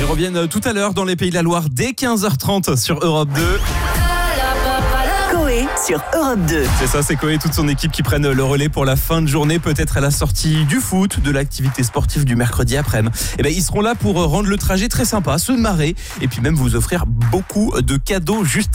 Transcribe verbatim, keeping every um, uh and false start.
reviennent tout à l'heure dans les Pays de la Loire dès quinze heures trente sur Europe deux. Coé sur Europe deux. C'est ça, c'est Coé et toute son équipe qui prennent le relais pour la fin de journée, peut-être à la sortie du foot, de l'activité sportive du mercredi après-midi. Et ben, ils seront là pour rendre le trajet très sympa, se marrer et puis même vous offrir beaucoup de cadeaux juste